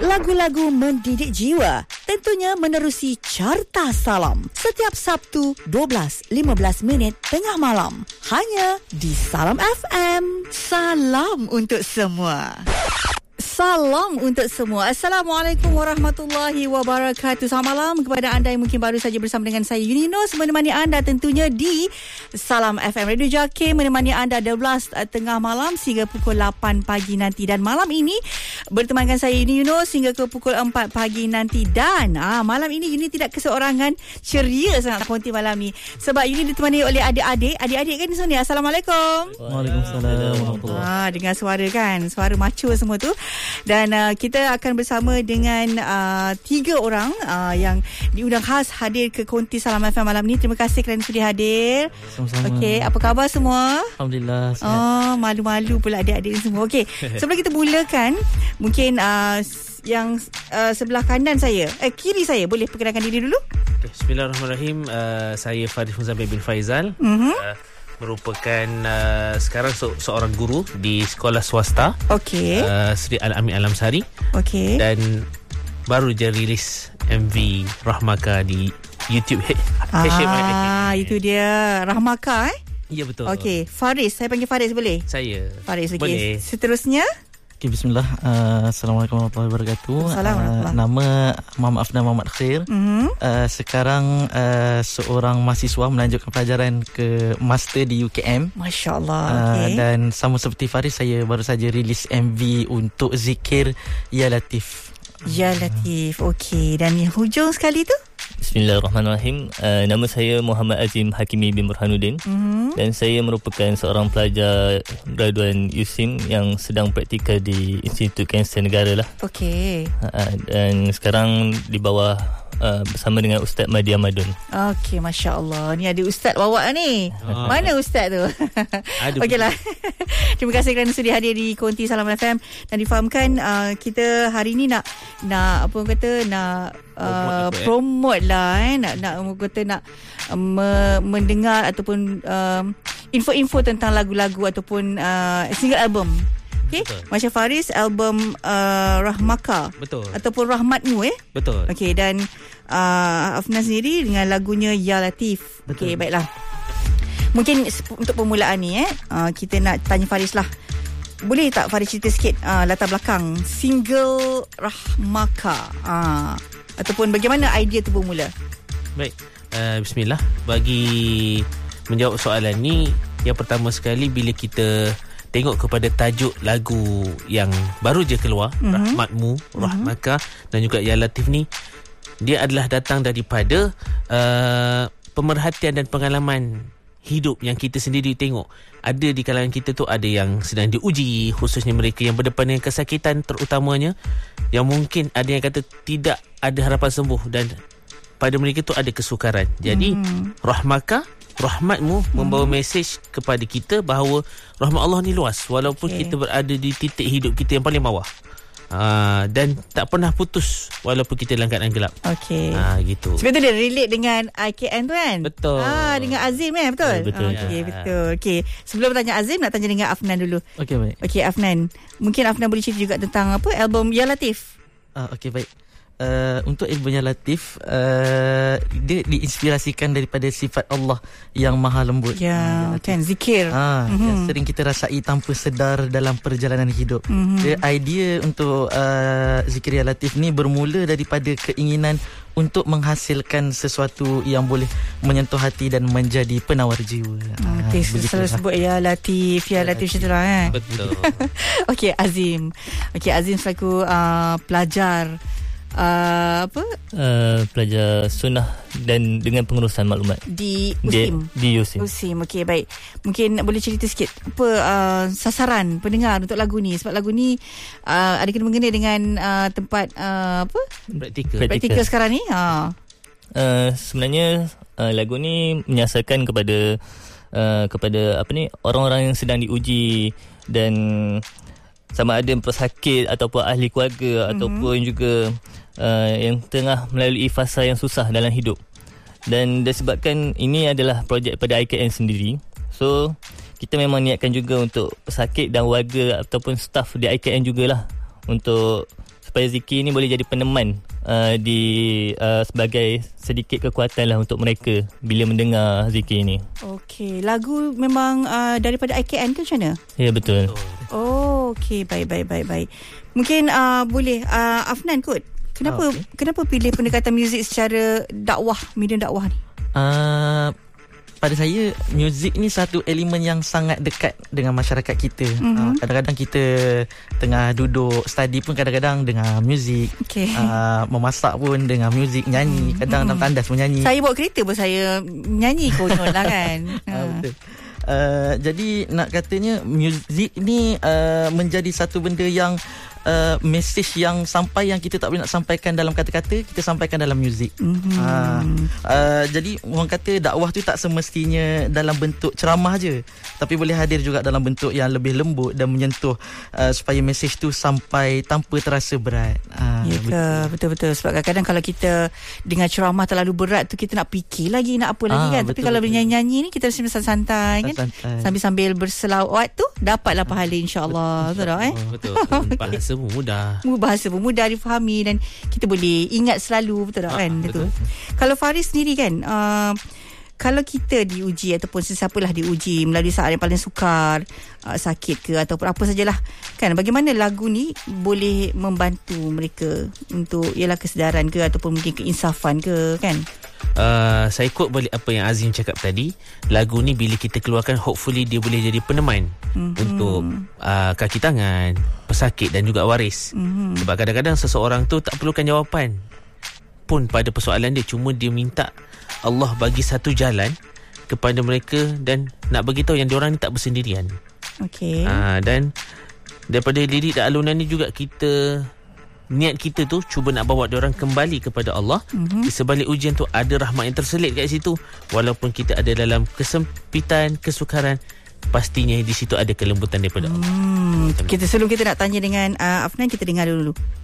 Lagu-lagu mendidik jiwa tentunya menerusi Carta Salam setiap Sabtu 12.15 tengah malam hanya di Salam FM. Salam untuk semua. Salam untuk semua. Assalamualaikum warahmatullahi wabarakatuh. Selamat malam kepada anda yang mungkin baru saja bersama dengan saya Yuni Nos, menemani anda tentunya di Salam FM Radio Jakir, menemani anda 12 tengah malam sehingga pukul 8 pagi nanti. Dan malam ini bertemankan saya Yuni Yunus hingga ke pukul 4 pagi nanti. Dan malam ini Yuni tidak keseorangan, ceria sangat konti malam ni sebab Yuni ditemani oleh adik-adik kan di sini. Assalamualaikum. Waalaikumsalam. Dengar suara kan, suara macho semua tu. Dan kita akan bersama dengan 3 orang yang diundang khas hadir ke konti Salam FM malam ni. Terima kasih kerana sudi hadir. Sama-sama. Okey, apa khabar semua? Alhamdulillah. Sihat. Malu-malu pula adik-adik ni semua. Okey, sebelum kita mulakan, mungkin yang sebelah kanan saya, kiri saya, boleh perkenalkan diri dulu? Bismillahirrahmanirrahim. Saya Faris Muzammil bin Faizal. Merupakan sekarang seorang guru di sekolah swasta. Okey. Sri Al-Amin Alamsari. Okey. Dan baru je rilis MV Rahmaka di YouTube. Itu dia Rahmaka Ya, betul. Okey, Faris, saya panggil Faris boleh? Saya. Faris, okey. Boleh. Seterusnya? Okay, bismillah. Assalamualaikum warahmatullahi wabarakatuh. Assalamualaikum. Nama Muhammad Afnan Muhammad Khair. Sekarang seorang mahasiswa melanjutkan pelajaran ke master di UKM. Masya Allah. Okay. Dan sama seperti Faris, saya baru saja rilis MV untuk zikir Ya Latif. Ya Latif. Okey. Dan yang hujung sekali tu? Bismillahirrahmanirrahim. Nama saya Muhammad Azim Hakimi bin Burhanuddin. Dan saya merupakan seorang pelajar graduan USIM yang sedang praktikal di Institut Kanser Negara lah. Okey. Dan sekarang di bawah bersama dengan Ustaz Mahdi Ahmadun. Okey, Masya Allah. Ni ada Ustaz bawa ni. Mana Ustaz tu? Okeylah. Terima kasih kerana sudi hadir di konti Salam FM. Dan difahamkan kita hari ni nak apa orang kata, nak promote lah nak mendengar ataupun info-info tentang lagu-lagu ataupun single album. Okay? Macam Faris, album Rahmaka. Betul. Ataupun Rahmatmu Betul. Okey, dan Afnan sendiri dengan lagunya Ya Latif. Okey, baiklah. Mungkin untuk permulaan ni kita nak tanya Faris lah. Boleh tak Faris cerita sikit latar belakang single Rahmaka? Ataupun bagaimana idea tu bermula? Baik. Bismillah. Bagi menjawab soalan ni, yang pertama sekali bila kita tengok kepada tajuk lagu yang baru je keluar, Rahmatmu, Rahmaka dan juga Ya Latif ni, dia adalah datang daripada pemerhatian dan pengalaman hidup yang kita sendiri tengok. Ada di kalangan kita tu ada yang sedang diuji, khususnya mereka yang berdepan dengan kesakitan terutamanya, yang mungkin ada yang kata tidak ada harapan sembuh dan pada mereka tu ada kesukaran. Jadi Rahmaka, Rahmatmu membawa mesej kepada kita bahawa rahmat Allah ni luas walaupun kita berada di titik hidup kita yang paling bawah. Dan tak pernah putus walaupun kita dalam keadaan gelap. Okey. Gitu. Sebab tu dia relate dengan IKN tu kan? Betul. Dengan Azim betul? Betul. Okey, betul. Okey. Sebelum tanya Azim, nak tanya dengan Afnan dulu. Okey, baik. Okey, Afnan. Mungkin Afnan boleh cerita juga tentang apa album Ya Latif. Okey, baik. Untuk ilmu Ya Latif, dia diinspirasikan daripada sifat Allah yang maha lembut. Ya, kan zikir. Yang sering kita rasai tanpa sedar dalam perjalanan hidup. Idea untuk zikir Ya Latif ni bermula daripada keinginan untuk menghasilkan sesuatu yang boleh menyentuh hati dan menjadi penawar jiwa. Selalu sebut Ya Latif, Ya Latif macam tu lah Betul. Okey, Azim. Okey, Azim selaku pelajar pelajar sunnah dan dengan pengurusan maklumat di USIM. Di USIM. USIM. Okey, baik. Mungkin boleh cerita sikit apa sasaran pendengar untuk lagu ni, sebab lagu ni ada kena mengenai dengan tempat praktikal sekarang ni. Sebenarnya lagu ni menyasarkan kepada orang-orang yang sedang diuji dan sama ada pesakit ataupun ahli keluarga ataupun juga yang tengah melalui fasa yang susah dalam hidup. Dan disebabkan ini adalah projek pada IKN sendiri, so kita memang niatkan juga untuk pesakit dan warga ataupun staf di IKN jugalah untuk supaya zikir ni boleh jadi peneman sebagai sedikit kekuatan lah untuk mereka bila mendengar zikir ni. Okey, lagu memang daripada IKN ke macam mana? Ya, betul. Oh, okey, baik. Mungkin boleh Afnan kot. Kenapa pilih pendekatan muzik secara dakwah, medium dakwah ni? Pada saya, muzik ni satu elemen yang sangat dekat dengan masyarakat kita. Kadang-kadang kita tengah duduk study pun kadang-kadang dengar muzik. Memasak pun dengar muzik, nyanyi. Kadang dalam tandas pun nyanyi. Saya bawa kereta pun saya nyanyi konyol lah kan. Betul. Jadi nak katanya muzik ni menjadi satu benda yang message yang sampai yang kita tak boleh nak sampaikan dalam kata-kata, kita sampaikan dalam muzik. Jadi orang kata dakwah tu tak semestinya dalam bentuk ceramah je, tapi boleh hadir juga dalam bentuk yang lebih lembut dan menyentuh supaya message tu sampai tanpa terasa berat. Ya ke? Betul-betul. Sebab kadang-kadang kalau kita dengar ceramah terlalu berat tu, kita nak fikir lagi, nak apa lagi kan. Tapi kalau bernyanyi-nyanyi ni, kita rasa santai kan. Sambil-sambil berselawat tu dapatlah pahala, insya-Allah. Betul tak Betul. Bahasa pun mudah. Bahasa pun mudah difahami dan kita boleh ingat selalu, betul tak kan? Betul. Kalau Faris sendiri kan, kalau kita diuji ataupun sesiapalah diuji melalui saat yang paling sukar, sakit ke ataupun apa sajalah kan, bagaimana lagu ni boleh membantu mereka untuk ialah kesedaran ke ataupun mungkin keinsafan ke kan? Saya quote balik apa yang Azim cakap tadi. Lagu ni bila kita keluarkan, hopefully dia boleh jadi peneman untuk kaki tangan, pesakit dan juga waris. Sebab kadang-kadang seseorang tu tak perlukan jawapan pun pada persoalan dia, cuma dia minta Allah bagi satu jalan kepada mereka dan nak bagi tahu yang diorang ni tak bersendirian. Dan daripada lirik dan alunan ni juga niat kita tu cuba nak bawa diorang kembali kepada Allah. Di sebalik ujian tu ada rahmat yang terselit kat situ. Walaupun kita ada dalam kesempitan, kesukaran, pastinya di situ ada kelembutan daripada Allah. Sebelum kita nak tanya dengan Afnan, kita dengar dulu.